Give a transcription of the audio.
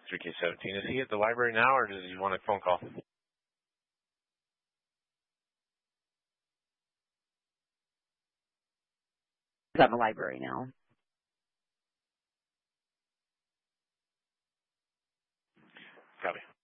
3K17. Is he at the library now, or does he want a phone call? He's at the library now. Copy.